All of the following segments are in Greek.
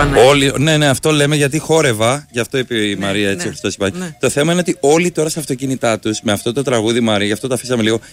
Όλοι, ναι, αυτό λέμε γιατί χόρευα, γι' αυτό είπε η Μαρία έτσι, ο Χριστός υπάρχει. Ναι. Το θέμα είναι ότι όλοι τώρα στα αυτοκίνητά τους, με αυτό το τραγούδι Μαρία, γι' αυτό το αφήσαμε λίγο,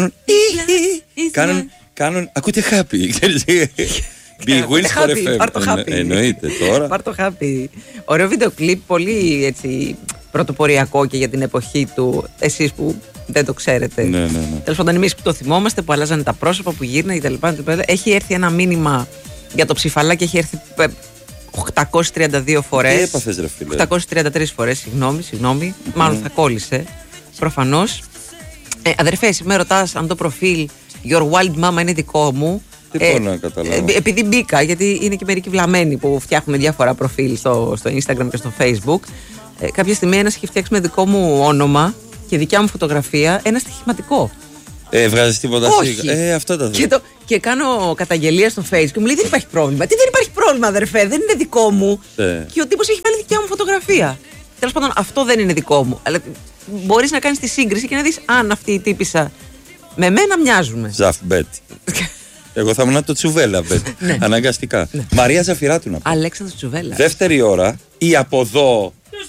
κάνουν, ακούτε happy. Big wins for FM. Πάρ' το happy. Εννοείται τώρα. Πάρ' το happy. Ωραίο βίντεο κλιπ, πολύ έτσι πρωτοποριακό και για την εποχή του. Εσείς που δεν το ξέρετε. Ναι. Τέλος πάντων, εμείς που το θυμόμαστε, που αλλάζανε τα πρόσωπα, που γύρναγε κτλ. Έχει έρθει ένα μήνυμα για το ψηφαλάκι, έχει έρθει 832 φορές. Τι έπαθες ρε φίλε? 833 φορές, συγγνώμη. Μάλλον θα κόλλησε. Προφανώς. Αδερφέ, εσύ με ρωτάς αν το προφίλ Your Wild Mama είναι δικό μου. Τι μπορώ να καταλάβω. Επειδή μπήκα, γιατί είναι και μερικοί βλαμμένοι που φτιάχνουν διάφορα προφίλ στο Instagram και στο Facebook. Κάποια στιγμή ένας είχε φτιάξει με δικό μου όνομα και δικιά μου φωτογραφία ένα στοιχηματικό. Βγάζεις τίποτα σίγουρα. Αυτό τα θέλω. Και κάνω καταγγελία στο Facebook και μου λέει: δεν υπάρχει πρόβλημα. Τι δεν υπάρχει πρόβλημα, αδερφέ, δεν είναι δικό μου. Και ο τύπος έχει βάλει δικιά μου φωτογραφία. Τέλος πάντων, αυτό δεν είναι δικό μου. Αλλά μπορείς να κάνεις τη σύγκριση και να δεις αν αυτή η τύπισσα με μένα μοιάζουμε. Ζαφ μπετ. Εγώ θα ήμουν το Τσουβέλα μπετ. Αναγκαστικά. Μαρία Ζαφυράτου να πω. Αλέξανδρος Τσουβέλα. Δεύτερη ώρα ή από εδώ.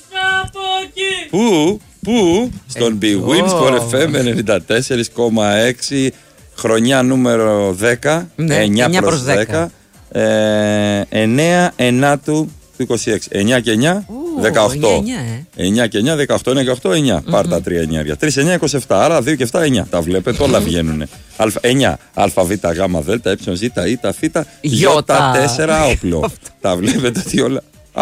Πού? Στον Big Wins for FM 94,6. Χρονιά νούμερο 10. 9 προς 10. 9 ενάτου του 26. 9 και 9, 18. 9 και 9, 18, 1 και 8, 9. Πάρ' τα 3 εννιάρια. 3, 9, 27. Άρα 2 και 7, 9. Τα βλέπετε, όλα βγαίνουν. 9. Α, Β, Γ, Δ, Ε, Ζ, Ι, Φ, Ι, 4 όπλο. Τα βλέπετε ότι όλα.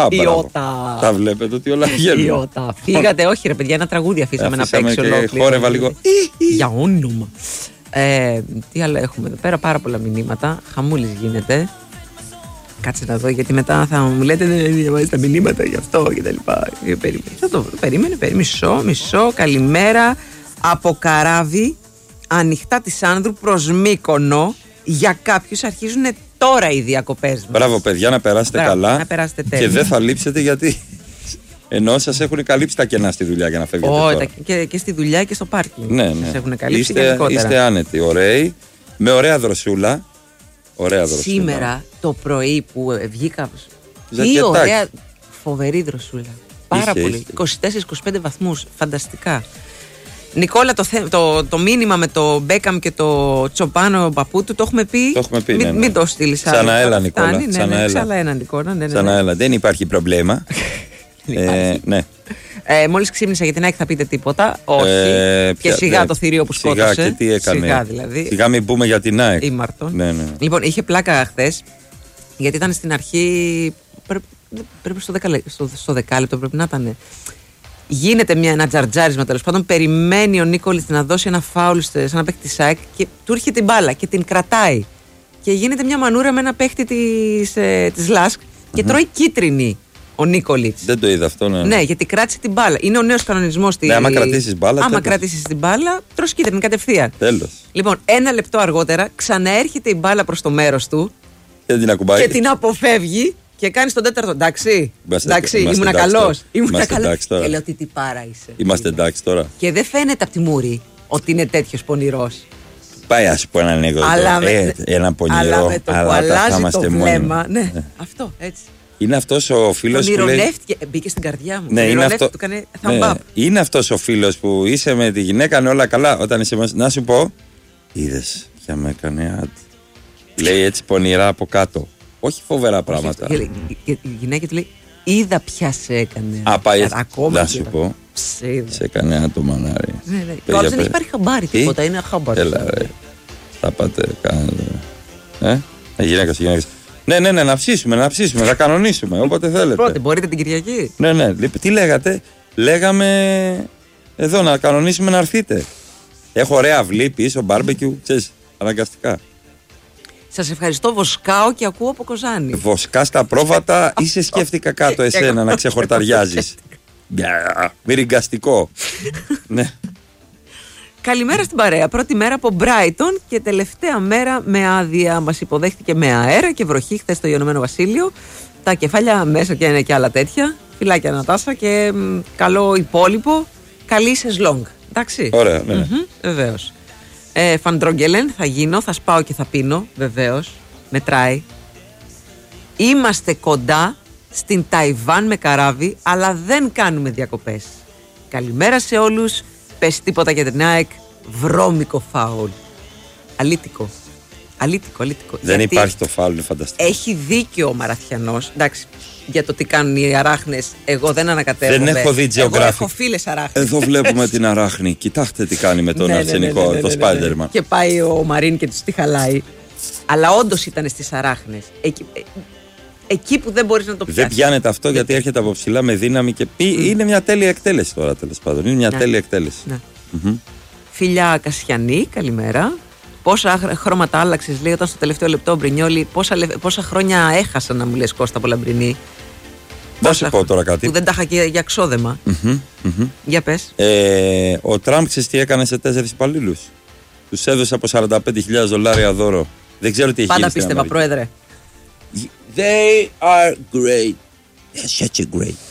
Τα βλέπετε ότι όλα βγαίνουν. Φύγατε, όχι ρε παιδιά, ένα τραγούδι αφήσαμε να παίξει ολόκληρο. Χόρευα λίγο. Για όνομα. Τι άλλο έχουμε εδώ πέρα, πάρα πολλά μηνύματα. Χαμούλης γίνεται. Κάτσε να δω, γιατί μετά θα μου λέτε δεν διαβάζεις τα μηνύματα γι' αυτό και τα λοιπά. Περίμενε. Μισό. Καλημέρα από Καράβι, ανοιχτά της Άνδρου προς Μύκονο. Για κάποιους αρχίζουν τώρα οι διακοπές μας. Μπράβο παιδιά, να περάσετε καλά. Να περάσετε τέλεια. Και δεν θα λείψετε γιατί ενώ σας έχουν καλύψει τα κενά στη δουλειά για να φεύγετε τώρα. Και στη δουλειά και στο πάρκινγκ. Ναι. Σας έχουν καλύψει γενικότερα. Είστε άνετοι, ωραίοι, με ωραία δροσούλα. Σήμερα το πρωί που βγήκα. Τι ωραία, φοβερή δροσούλα. Πάρα πολύ. 24-25 βαθμούς. Φανταστικά. Νικόλα, το μήνυμα με το Μπέκαμ και το Τσοπάνο παππού του το έχουμε πει. Μην το στείλει άλλο. Ξαναέλα, Νικόλα. Ξαναέλα. Δεν υπάρχει πρόβλημα. Ναι. Μόλις ξύπνησα για την ΑΕΚ θα πείτε τίποτα. Όχι. Και σιγά το θηρίο που σκότωσε. Σιγά και τι έκανε. Σιγά δηλαδή. Σιγά μην πούμε για την ΑΕΚ. Ναι. Λοιπόν, είχε πλάκα χθες, γιατί ήταν στην αρχή. Πρέπει στο δεκάλεπτο πρέπει να ήταν. Γίνεται ένα τζαρτζάρισμα τέλος πάντων. Περιμένει ο Νίκολης να δώσει ένα φάουλ σαν να παίχτη της ΑΕΚ και του έρχεται την μπάλα και την κρατάει. Και γίνεται μια μανούρα με ένα παίχτη της ΛΑΣΚ και τρώει κίτρινη. Ο Νίκολιτς. Δεν το είδα αυτό, ναι. Ναι, γιατί κράτησε την μπάλα. Είναι ο νέος κανονισμός. Ναι, άμα κρατήσεις μπάλα. Άμα κρατήσεις την μπάλα, τρως κίτρινη κατευθείαν. Τέλος. Λοιπόν, 1 λεπτό αργότερα ξαναέρχεται η μπάλα προς το μέρος του. Και την ακουμπάει. Και την αποφεύγει και κάνει τον τέταρτο. Εντάξει. Ήμουνα καλός. Και λέω τι πάρα είσαι. Είμαστε εντάξει τώρα. Και δεν φαίνεται από τη μούρη ότι είναι τέτοιος πονηρός. Πάει ας πω έναν ανέκδοτο. Ένα πονηρό. Αλλά με το που αλλάζει το βλέμμα. Ναι, αυτό έτσι. Είναι αυτός ο φίλος που λέει. Μπήκε στην καρδιά μου. Ναι, είναι αυτό. Του κάνει thumb up. Είναι αυτός ο φίλος που είσαι με τη γυναίκα, είναι όλα καλά. Όταν είσαι μέσα, να σου πω. Είδες, πια με έκανε άντι. Λέει έτσι πονηρά από κάτω. Όχι φοβερά πράγματα. Η γυναίκα του λέει. Είδα πια σε έκανε. Πάει έτσι. Να σου πω. Σε έκανε άτομα μανάρι. Ναι. Δεν έχει πάρει χαμπάρι τίποτα. Είναι χαμπάρι. Έλα ρε. Θα πάτε. Γυναίκα. Ναι, να ψήσουμε, θα κανονίσουμε όποτε θέλετε. Πρώτη, μπορείτε την Κυριακή. Ναι. Τι λέγατε? Λέγαμε εδώ να κανονίσουμε να έρθείτε. Έχω ωραία αυλή πίσω, μπάρμπεκιου, ξέρεις, αναγκαστικά. Σας ευχαριστώ, βοσκάω και ακούω από Κοζάνη. Βοσκά στα πρόβατα ή σε σκέφτηκα κάτω εσένα να ξεχορταριάζεις? Μυριγκαστικό. Ναι. Καλημέρα στην παρέα. Πρώτη μέρα από Μπράιτον και τελευταία μέρα με άδεια. Μας υποδέχτηκε με αέρα και βροχή χθες στο Ηνωμένο Βασίλειο. Τα κεφάλια μέσα και είναι και άλλα τέτοια. Φιλάκια Νατάσα και καλό υπόλοιπο. Καλή σεζλόγκ. Εντάξει. Ωραία, ναι. Βεβαίως. Φαντρόγγελεν θα γίνω, θα σπάω και θα πίνω. Βεβαίως. Μετράει. Είμαστε κοντά στην Ταϊβάν με καράβι, αλλά δεν κάνουμε διακοπές. Καλημέρα σε όλους. Πες τίποτα για την ΑΕΚ. Βρώμικο φάουλ. Αλήτικο. Δεν υπάρχει το φάουλ, είναι φανταστικό. Έχει δίκιο ο Μαραθιανός. Εντάξει, για το τι κάνουν οι αράχνες, εγώ δεν ανακατεύομαι. Δεν έχω δει Geographic. Εγώ έχω φίλες αράχνες. Εδώ βλέπουμε την αράχνη. Κοιτάξτε τι κάνει με τον αρσενικό, το Spider-Man. Και πάει ο Μαρίν και τους τη χαλάει. Αλλά όντως ήταν στις αράχνες. Εκεί που δεν μπορείς να το πιάσεις. Δεν πιάνεται αυτό γιατί έρχεται από ψηλά με δύναμη και είναι μια τέλεια εκτέλεση τώρα, τέλος πάντων. Είναι μια τέλεια εκτέλεση. Φιλιά Κασιανή, καλημέρα. Πόσα χρώματα άλλαξες, λέει, όταν στο τελευταίο λεπτό ο Μπρινιόλι, πόσα χρόνια έχασα να μου λες, Κώστα, από Λαμπρινή. Θα σου πω τώρα κάτι. Που δεν τα είχα και για ξόδεμα. Για πες. Ο Τραμπ ξέρεις τι έκανε σε 4 υπαλλήλους. Τους έδωσε από $45,000 δώρο. Δεν ξέρω τι έχει γίνει. Πάντα πίστευα, πρόεδρε. They are great. They're such a great